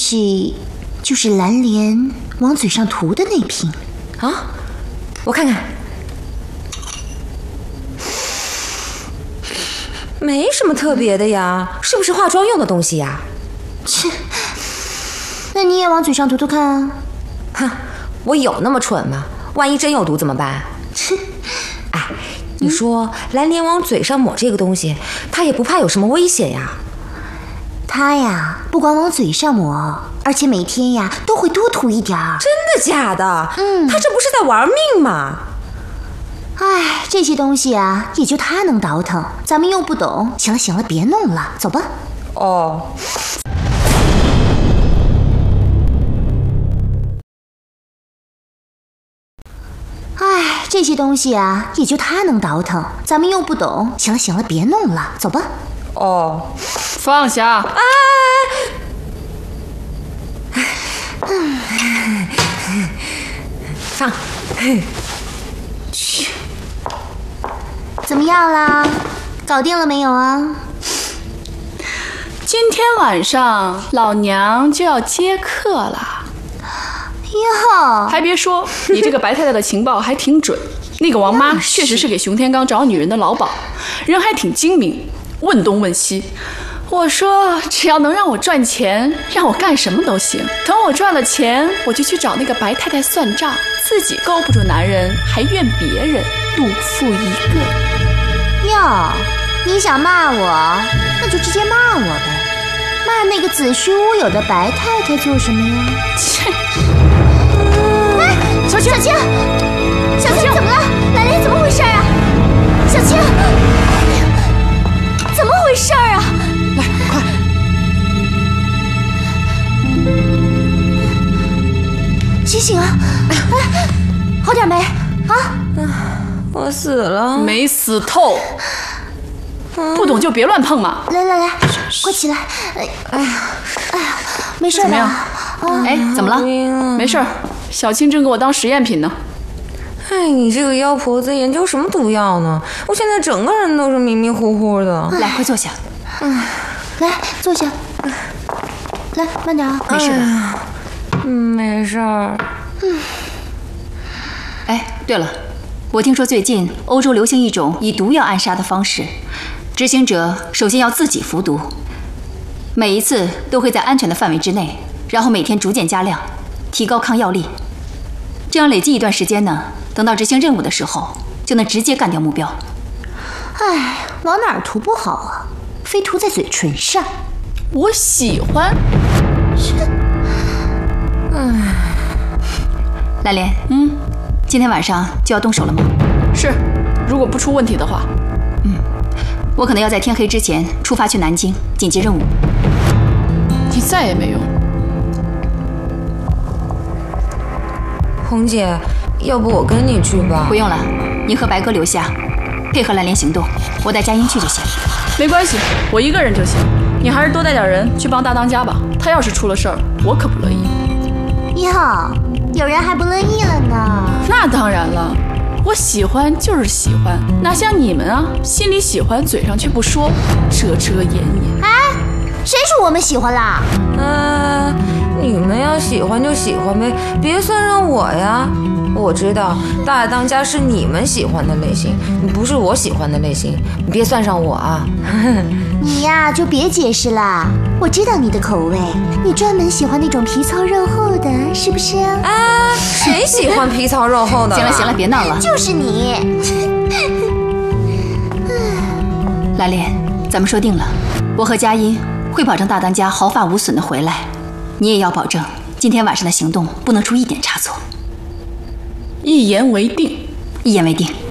西就是蓝莲往嘴上涂的那瓶啊？我看看，没什么特别的呀，是不是化妆用的东西呀？ 切，那你也往嘴上涂涂看啊！ 哼，我有那么蠢吗？万一真有毒怎么办？ 切， 哎，你说蓝莲往嘴上抹这个东西，它也不怕有什么危险呀？ 他呀，不光往嘴上抹，而且每天呀都会多涂一点儿。 真的假的？他这不是在玩命吗？ 哎，这些东西啊，也就他能倒腾，咱们又不懂。行了行了，别弄了，走吧。 哦。 哎，这些东西啊，也就他能倒腾，咱们又不懂。行了行了，别弄了，走吧。 哦， 放下！ 放。 去。怎么样啦？搞定了没有啊？ 今天晚上老娘就要接客了。 哟， 还别说，你这个白太太的情报还挺准。那个王妈确实是给熊天罡找女人的老鸨，人还挺精明，问东问西。我说只要能让我赚钱，让我干什么都行。等我赚了钱，我就去找那个白太太算账，自己勾不住男人，还怨别人，肚腹一个。 哟，你想骂我，那就直接骂我呗。骂那个子虚乌有的白太太做什么呀？ 切！ 小青，小青怎么了？蓝莲怎么回事啊？小青，怎么回事啊？ 来，快！ 醒醒啊！好点没？啊？ 我死了。 没死透。不懂就别乱碰嘛！ 来，快起来！哎呀，没事的。 怎么样？哎，怎么了？没事，小青正给我当实验品呢。 哎，你这个妖婆子研究什么毒药呢？我现在整个人都是迷迷糊糊的。 来，快坐下。 来，坐下。来，慢点啊。 没事的。 没事儿。 哎，对了，我听说最近欧洲流行一种以毒药暗杀的方式。执行者首先要自己服毒，每一次都会在安全的范围之内，然后每天逐渐加量，提高抗药力。这样累积一段时间呢，等到执行任务的时候，就能直接干掉目标。 哎，往哪儿涂不好啊？非涂在嘴唇上。 我喜欢。 蓝莲，今天晚上就要动手了吗？ 是，如果不出问题的话。 我可能要在天黑之前出发去南京，紧急任务。 你再也没用。 红姐，要不我跟你去吧？ 不用了，你和白哥留下，配合蓝莲行动，我带佳音去就行。 没关系，我一个人就行。你还是多带点人去帮大当家吧，他要是出了事儿，我可不乐意。 哟，有人还不乐意了呢。 那当然了。我喜欢就是喜欢，哪像你们啊，心里喜欢，嘴上却不说，遮遮掩掩。 哎，谁说我们喜欢啦？ 你们要喜欢就喜欢呗，别算上我呀。我知道大当家是你们喜欢的类型，不是我喜欢的类型，你别算上我啊。 你呀就别解释啦，我知道你的口味，你专门喜欢那种皮糙肉厚的，是不是啊？ 谁喜欢皮糙肉厚的？ 行了，别闹了。 就是你。 蓝莲，咱们说定了，我和佳音会保证大当家毫发无损的回来，你也要保证今天晚上的行动不能出一点差错。 一言为定。 一言为定。